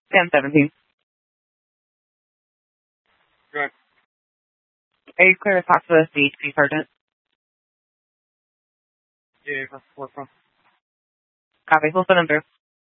1017. Good. Are you clear to talk to the CHP sergeant? Yeah, what's wrong? Copy. We'll put him through.